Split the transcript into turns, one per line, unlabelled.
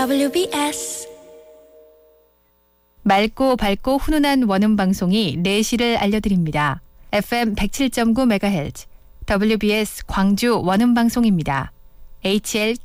WBS
맑고 밝고 훈훈한 원음 방송이 4시를 알려드립니다. FM 107.9MHz WBS 광주 원음 방송입니다. HL